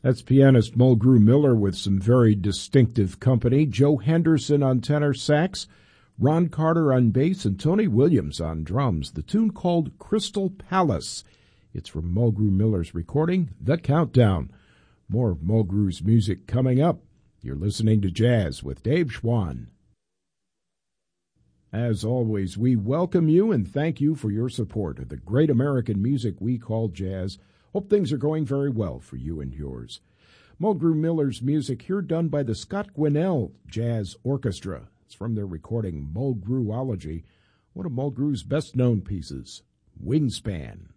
That's pianist Mulgrew Miller with some very distinctive company. Joe Henderson on tenor sax, Ron Carter on bass, and Tony Williams on drums. The tune called Crystal Palace. It's from Mulgrew Miller's recording, The Countdown. More of Mulgrew's music coming up. You're listening to Jazz with Dave Schwann. As always, we welcome you and thank you for your support of the great American music we call jazz. Hope things are going very well for you and yours. Mulgrew Miller's music here done by the Scott Gwinnell Jazz Orchestra. It's from their recording Mulgrewology, one of Mulgrew's best-known pieces, Wingspan.